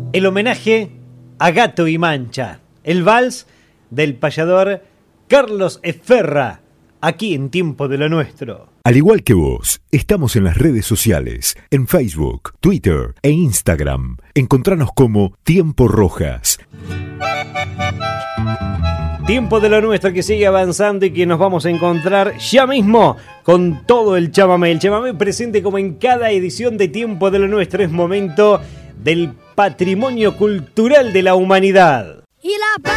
el homenaje a Gato y Mancha, el vals del payador Carlos Esferra, aquí en Tiempo de lo Nuestro. Al igual que vos, estamos en las redes sociales, en Facebook, Twitter e Instagram. Encontranos como Tiempo Rojas. Tiempo de lo Nuestro que sigue avanzando y que nos vamos a encontrar ya mismo con todo el chamamé. El chamamé presente como en cada edición de Tiempo de lo Nuestro. Es momento del patrimonio cultural de la humanidad. Y la